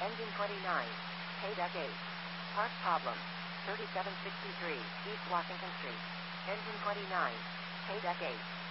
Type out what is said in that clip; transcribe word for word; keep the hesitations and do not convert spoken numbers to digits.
Engine twenty-nine. Paydeck eight. Part problem. thirty-seven sixty-three East Washington Street. Engine twenty-nine. Paydeck eight.